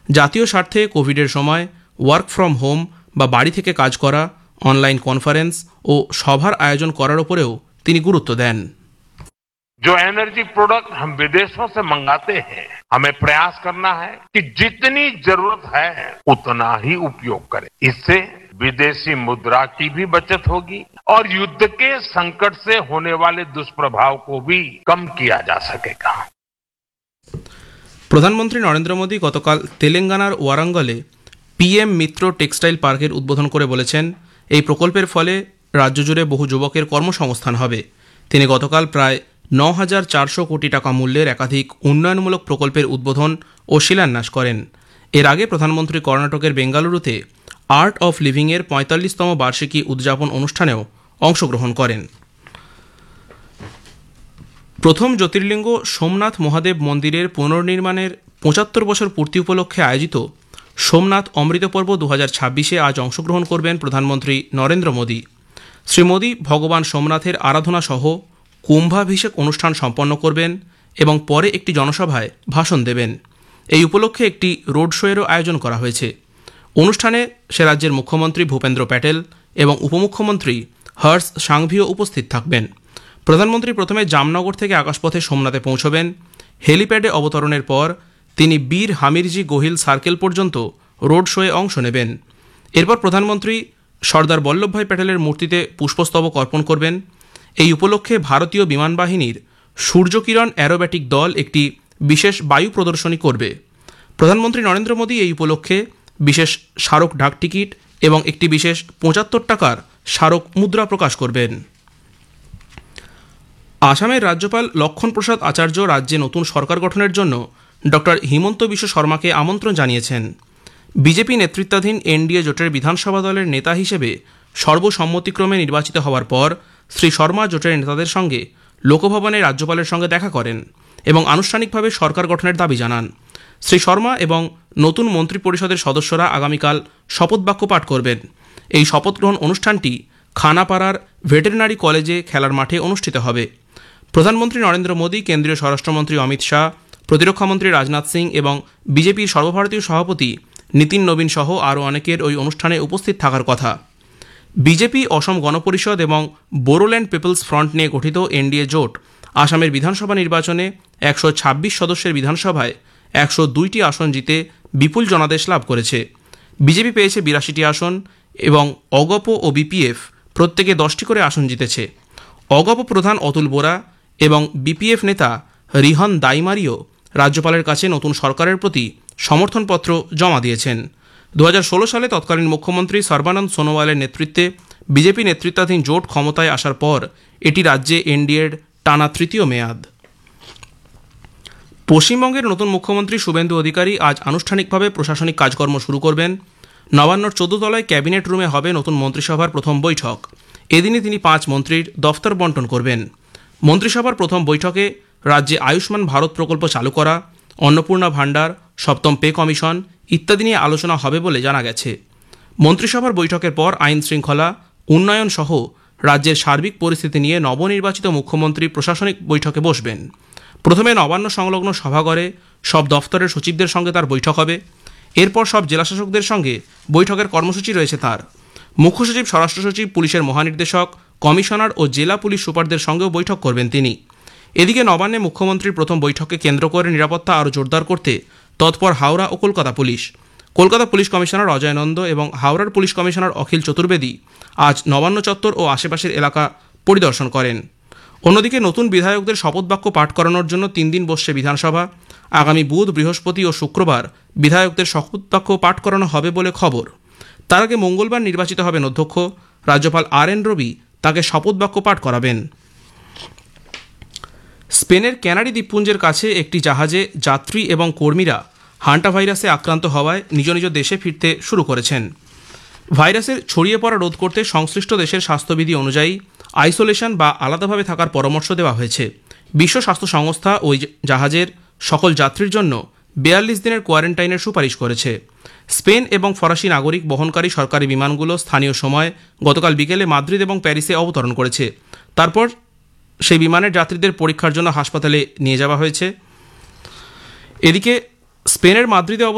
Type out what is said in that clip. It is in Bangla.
জাতীয় স্বার্থে কোভিডের সময় ওয়ার্ক ফ্রম হোম বা বাড়ি থেকে কাজ করা, অনলাইন কনফারেন্স ও সভার আয়োজন করার উপরেও তিনি গুরুত্ব দেন। जो एनर्जी प्रोडक्ट हम विदेशों से मंगाते हैं, हमें प्रयास करना है कि जितनी जरूरत है उतना ही उपयोग करें। इससे विदेशी मुद्रा की भी बचत होगी और युद्ध के संकट से होने वाले दुष्प्रभाव को भी कम किया जा सकेगा। প্রধানমন্ত্রী নরেন্দ্র মোদী গতকাল তেলেঙ্গানার ওয়ারাঙ্গলে পিএম মিত্র টেক্সটাইল পার্কের উদ্বোধন করে বলেছেন, এই প্রকল্পের ফলে রাজ্য জুড়ে বহু যুবকের কর্মসংস্থান হবে। তিনি গতকাল প্রায় 9,400 কোটি টাকা মূল্যের একাধিক উন্নয়নমূলক প্রকল্পের উদ্বোধন ও শিলান্যাস করেন। এর আগে প্রধানমন্ত্রী কর্ণাটকের বেঙ্গালুরুতে আর্ট অফ লিভিংয়ের 45তম বার্ষিকী উদযাপন অনুষ্ঠানেও অংশগ্রহণ করেন। প্রথম জ্যোতির্লিঙ্গ সোমনাথ মহাদেব মন্দিরের পুনর্নির্মাণের 75 বছর পূর্তি উপলক্ষে আয়োজিত সোমনাথ অমৃত পর্ব 2026-এ আজ অংশগ্রহণ করবেন প্রধানমন্ত্রী নরেন্দ্র মোদী। শ্রী মোদী ভগবান সোমনাথের আরাধনা সহ কুম্ভাভিষেক অনুষ্ঠান সম্পন্ন করবেন এবং পরে একটি জনসভায় ভাষণ দেবেন। এই উপলক্ষে একটি রোড শোয়েরও আয়োজন করা হয়েছে। অনুষ্ঠানে সে রাজ্যের মুখ্যমন্ত্রী ভূপেন্দ্র প্যাটেল এবং উপমুখ্যমন্ত্রী হর্ষ সাংভিও উপস্থিত থাকবেন। প্রধানমন্ত্রী প্রথমে জামনগর থেকে আকাশপথে সোমনাথে পৌঁছবেন। হেলিপ্যাডে অবতরণের পর তিনি বীর হামিরজি গোহিল সার্কেল পর্যন্ত রোড শোয়ে অংশ নেবেন। এরপর প্রধানমন্ত্রী সর্দার বল্লভভাই প্যাটেলের মূর্তিতে পুষ্পস্তবক অর্পণ করবেন। এই উপলক্ষে ভারতীয় বিমান বাহিনীর সূর্যকিরণ অ্যারোব্যাটিক দল একটি বিশেষ বায়ু প্রদর্শনী করবে। প্রধানমন্ত্রী নরেন্দ্র মোদী এই উপলক্ষে বিশেষ স্মারক ডাকটিকিট এবং একটি বিশেষ 75 টাকার স্মারক মুদ্রা প্রকাশ করবেন। আসামের রাজ্যপাল লক্ষণ প্রসাদ আচার্য রাজ্যে নতুন সরকার গঠনের জন্য ডক্টর হিমন্ত বিশ্ব শর্মাকে আমন্ত্রণ জানিয়েছেন। বিজেপি নেতৃত্বাধীন এনডিএ জোটের বিধানসভা দলের নেতা হিসেবে সর্বসম্মতিক্রমে নির্বাচিত হওয়ার পর শ্রী শর্মা জোটের নেতাদের সঙ্গে লোকভবনে রাজ্যপালের সঙ্গে দেখা করেন এবং আনুষ্ঠানিকভাবে সরকার গঠনের দাবি জানান। শ্রী শর্মা এবং নতুন মন্ত্রী পরিষদের সদস্যরা আগামীকাল শপথ বাক্য পাঠ করবেন। এই শপথ গ্রহণ অনুষ্ঠানটি খানাপাড়ার ভেটেরিনারি কলেজে খেলার মাঠে অনুষ্ঠিত হবে। প্রধানমন্ত্রী নরেন্দ্র মোদী, কেন্দ্রীয় স্বরাষ্ট্রমন্ত্রী অমিত শাহ, প্রতিরক্ষামন্ত্রী রাজনাথ সিং এবং বিজেপির সর্বভারতীয় সভাপতি নীতিন নবীন সহ আরও অনেকের ওই অনুষ্ঠানে উপস্থিত থাকার কথা। বিজেপি, অসম গণপরিষদ এবং বোরোল্যান্ড পিপলস ফ্রন্ট নিয়ে গঠিত এনডিএ জোট আসামের বিধানসভা নির্বাচনে 126 সদস্যের বিধানসভায় 102টি আসন জিতে বিপুল জনাদেশ লাভ করেছে। বিজেপি পেয়েছে 82টি আসন এবং অগপ ও বিপিএফ প্রত্যেকে 10টি করে আসন জিতেছে। অগপ প্রধান অতুল বোরা এবং বিপিএফ নেতা রিহন দাইমারিও রাজ্যপালের কাছে নতুন সরকারের প্রতি সমর্থনপত্র জমা দিয়েছেন। 2016 সালে তৎকালীন মুখ্যমন্ত্রী সর্বানন্দ সোনোওয়ালের নেতৃত্বে বিজেপি নেতৃত্বাধীন জোট ক্ষমতায় আসার পর এটি রাজ্যে এনডিএর টানা তৃতীয় মেয়াদ। পশ্চিমবঙ্গের নতুন মুখ্যমন্ত্রী শুভেন্দু অধিকারী আজ আনুষ্ঠানিকভাবে প্রশাসনিক কাজকর্ম শুরু করবেন। নবান্নর 14 তলায় ক্যাবিনেট রুমে হবে নতুন মন্ত্রিসভার প্রথম বৈঠক। এদিনে তিনি 5 মন্ত্রীর দফতর বন্টন করবেন। মন্ত্রিসভার প্রথম বৈঠকে রাজ্যে আয়ুষ্মান ভারত প্রকল্প চালু করা, অন্নপূর্ণা ভাণ্ডার, সপ্তম পে কমিশন ইত্যাদি নিয়ে আলোচনা হবে বলে জানা গেছে। মন্ত্রিসভার বৈঠকের পর আইন শৃঙ্খলা, উন্নয়ন সহ রাজ্যের সার্বিক পরিস্থিতি নিয়ে নবনির্বাচিত মুখ্যমন্ত্রী প্রশাসনিক বৈঠকে বসবেন। প্রথমে নবান্ন সংলগ্ন সভাঘরে সব দফতরের সচিবদের সঙ্গে তার বৈঠক হবে। এরপর সব জেলাশাসকদের সঙ্গে বৈঠকের কর্মসূচি রয়েছে তার। মুখ্য সচিব, স্বরাষ্ট্র সচিব, পুলিশের মহানির্দেশক, কমিশনার ও জেলা পুলিশ সুপারদের সঙ্গেও বৈঠক করবেন তিনি। এদিকে নবান্নে মুখ্যমন্ত্রীর প্রথম বৈঠককে কেন্দ্র করে নিরাপত্তা আরও জোরদার করতে তৎপর হাওড়া ও Kolkata police. Kolkata police commissioner Ajay Nanda এবং হাওড়ার পুলিশ কমিশনার অখিল চতুর্বেদী আজ নবান্ন চত্বর ও আশেপাশের এলাকা পরিদর্শন করেন। অন্যদিকে নতুন বিধায়কদের শপথ বাক্য পাঠ করানোর জন্য 3 দিন বসছে বিধানসভা। আগামী বুধ, বৃহস্পতি ও শুক্রবার বিধায়কদের শপথ বাক্য পাঠ করানো হবে বলে খবর। তার আগে মঙ্গলবার নির্বাচিত হবেন অধ্যক্ষ। রাজ্যপাল RN রবি তাকে শপথ বাক্য পাঠ করাবেন। স্পেনের ক্যানারি দ্বীপপুঞ্জের কাছে একটি জাহাজে যাত্রী এবং কর্মীরা হান্টা ভাইরাসে আক্রান্ত হওয়ায় নিজ নিজ দেশে ফিরতে শুরু করেছেন। ভাইরাসের ছড়িয়ে পড়া রোধ করতে সংশ্লিষ্ট দেশের স্বাস্থ্যবিধি অনুযায়ী আইসোলেশন বা আলাদাভাবে থাকার পরামর্শ দেওয়া হয়েছে। বিশ্ব স্বাস্থ্য সংস্থা ওই জাহাজের সকল যাত্রীর জন্য 42 দিনের কোয়ারেন্টাইনের সুপারিশ করেছে। স্পেন এবং ফরাসি নাগরিক বহনকারী সরকারি বিমানগুলো স্থানীয় সময় গতকাল বিকেলে মাদ্রিদ এবং প্যারিসে অবতরণ করেছে। তারপর সেই বিমানের যাত্রীদের পরীক্ষার জন্য হাসপাতালে নিয়ে যাওয়া হয়েছে। এদিকে স্পেনের মাদ্রিদে